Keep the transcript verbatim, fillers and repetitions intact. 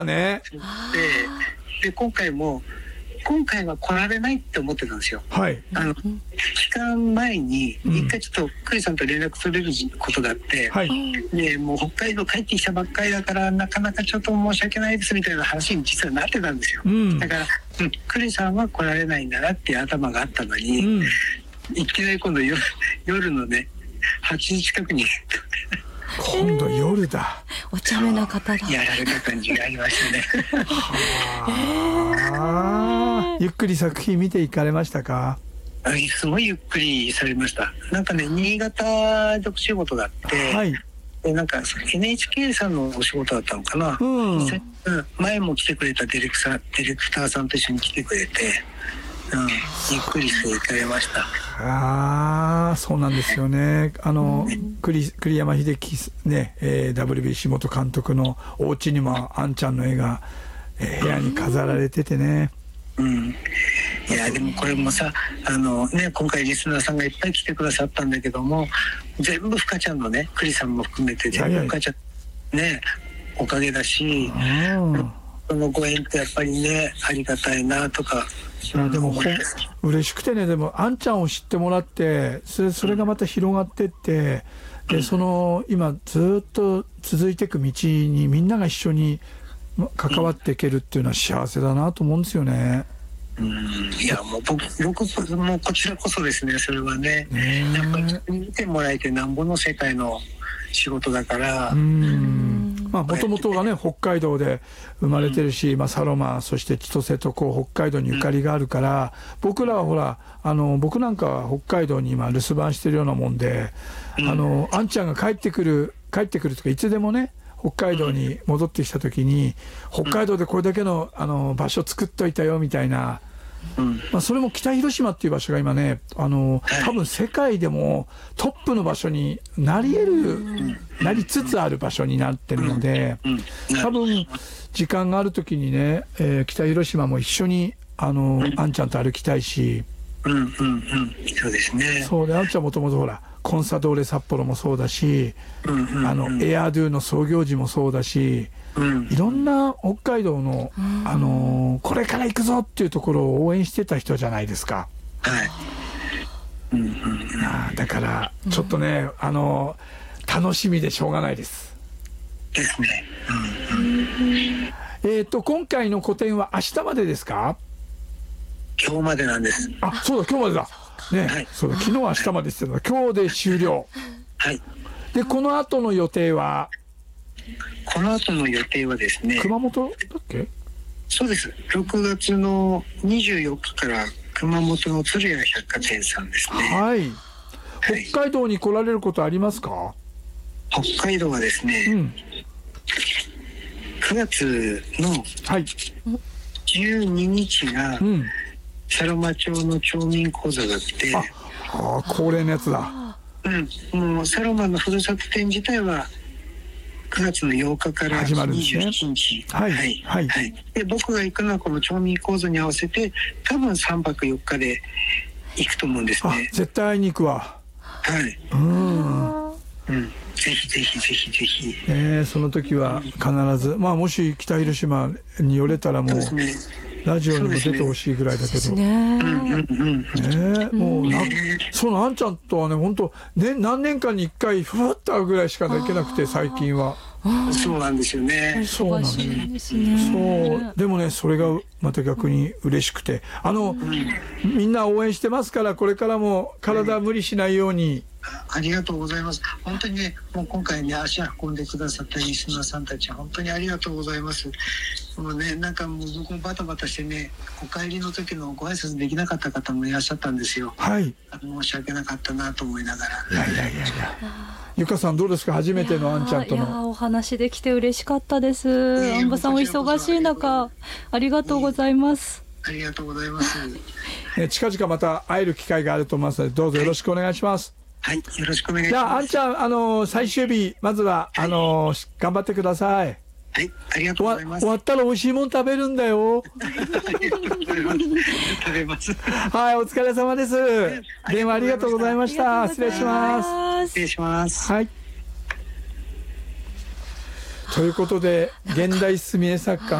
ね。 で、で今回も今回は来られないって思ってたんですよ。 はい。 あの期間前に一回ちょっとクリさんと連絡取れることがあって、 はい。 でもう北海道帰ってきたばっかりだからなかなかちょっと申し訳ないですみたいな話に実はなってたんですよ。 うん、 だから、うん、クリさんは来られないんだなっていう頭があったのに、うん、いきなり今度夜、夜のねはちじ近くに今度夜だ、 えー、お茶目な方だ。 やられた感じがありましたね。 はあ、ゆっくり作品見ていかれましたか？ すごいゆっくりされました。なんかね、新潟でお仕事があって、はい、でなんか エヌエイチケー さんのお仕事だったのかな、うん、前も来てくれたディレクター、ディレクターさんと一緒に来てくれて、うん、ゆっくりしていかれました。 ああ、そうなんですよね。あの、うん、栗, 栗山英樹ね、えー、ダブリュービーシー 元監督のお家にもあんちゃんの絵が、えー、部屋に飾られててね。 うん、いやでもこれもさ、あのね、今回リスナーさんがいっぱい来てくださったんだけども、全部ふかちゃんのね、栗さんも含めて全部ふかちゃんねおかげだし、そのご縁ってやっぱりねありがたいなとか。 いやでも嬉しくてね、でもあんちゃんを知ってもらってそれ、それがまた広がってって、でその今ずっと続いていく道にみんなが一緒に関わっていけるっていうのは幸せだなと思うんですよね。 うん、いやもう僕、僕もこちらこそですね、それはね、やっぱり見てもらえてなんぼの世界の仕事だから。うん、 まあもともとがね北海道で生まれてるし、まあ、サロマそして千歳とこう北海道にゆかりがあるから、僕らはほらあの僕なんかは北海道に今留守番してるようなもんで、あのあんちゃんが帰ってくる帰ってくるとかいつでもね北海道に戻ってきた時に、北海道でこれだけの、あの場所作っといたよみたいな、まあ、それも北広島っていう場所が今ね、あの多分世界でもトップの場所になり得る、なりつつある場所になってるので、多分時間がある時にね、えー、北広島も一緒にあのあんちゃんと歩きたいし、 うんうんうん、そうですね。 そうで、あんちゃんもともとほらコンサドーレ札幌もそうだし、うんうんうん、あのエアドゥの創業時もそうだし、うん、いろんな北海道の、あのー、これから行くぞっていうところを応援してた人じゃないですか。はい、うんうんうん、あだからちょっとね、うん、あのー、楽しみでしょうがないです。 ですね。うんうん、 えっと今回の個展は明日までですか？ 今日までなんです。 あ、そうだ、今日までだ。ね、はい、そうだ、昨日は明日までって言ってたの、今日で終了。 はい。 で、この後の予定は？ この後の予定はですね。 熊本だっけ？ そうです。ろくがつのにじゅうよっかから熊本の鶴屋百貨店さんですね。 はい。北海道に来られることありますか？ 北海道はですね。うん、くがつのじゅうににちが、うん、サロマ町の町民講座があって、 ああ、恒例のやつだ。 うん、もうサロマのふるさと展自体はくがつのようかからにじゅうしちにち、はいはいはい、はい、で僕が行くのはこの町民講座に合わせて多分さんぱくよっかで行くと思うんですね。 あ、絶対会いに行くわ。 はい、うん、うん、ぜひぜひぜひぜひ、 えー、その時は必ず、まあもし北広島に寄れたらもう、ね、ラジオにも出てほしいぐらいだけど、もうな、そのあんちゃんとはね、本当ね、何年間にいっかいふわっと会うぐらいしか行けなくて、最近は。 そうなんですよね。 そうなんですね。そう、でもね、それがまた逆に嬉しくて、あの、うん、みんな応援してますから、これからも体無理しないように。 ありがとうございます。本当にね、もう今回ね、足運んでくださったリスナーさんたち、本当にありがとうございます。もうね、なんかもう僕もバタバタしてね、お帰りの時のご挨拶できなかった方もいらっしゃったんですよ。 はい。 あの申し訳なかったなと思いながら。 いやいやいやいや。ゆかさんどうですか、初めてのあんちゃんとの。 いやお話できて嬉しかったです。あんばさんお忙しい中、ありがとうございます。 ありがとうございます。 ね、近々また会える機会があると思いますので、どうぞよろしくお願いします。 はい、よろしくお願いします。 じゃあ、あんちゃん、あのー、最終日、まずは、はい、あのー、頑張ってください。 はい、ありがとうございます。 終わったら美味しいもん食べるんだよ。 食べます。 はい、お疲れ様です。電話ありがとうございました。失礼します。 失礼します。 はい。 ということで現代すみれ作家